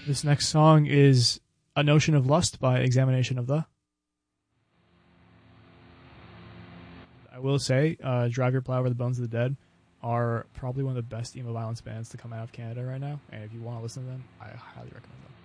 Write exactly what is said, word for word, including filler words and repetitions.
This next song is A Notion of Lust by Examination of the. I will say, uh, Drive Your Plow Over the Bones of the Dead are probably one of the best emo violence bands to come out of Canada right now. And if you want to listen to them, I highly recommend them.